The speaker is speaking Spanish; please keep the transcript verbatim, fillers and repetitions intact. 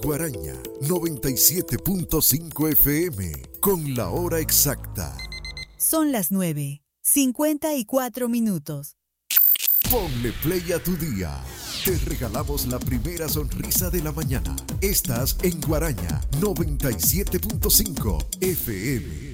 Guaraña noventa y siete punto cinco F M con la hora exacta. Son las nueve, cincuenta y cuatro minutos. Ponle play a tu día. Te regalamos la primera sonrisa de la mañana. Estás en Guaraña noventa y siete punto cinco F M.